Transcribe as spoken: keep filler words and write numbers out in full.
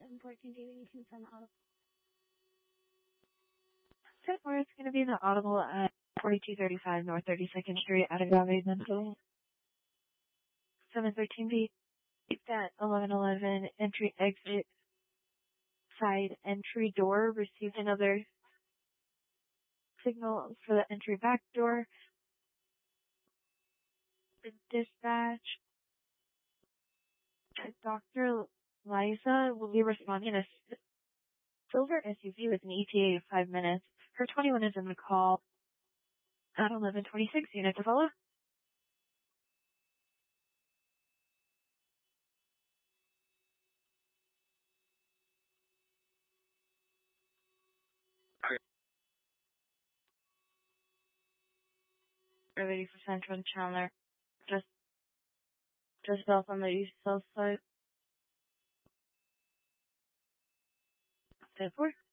ten fourteen, do you think you can send the audible? ten four, it's going to be the audible at forty-two thirty-five North thirty-second Street at Agave Mental. seven thirteen B. At eleven eleven, entry exit side entry door, received another signal for the entry back door. The dispatch, Doctor Liza will be responding to a silver S U V with an E T A of five minutes. Her twenty-one is in the call at eleven twenty-six. Unit to follow. Ready for Central Chandler. Just, just south on the east south side. ten four.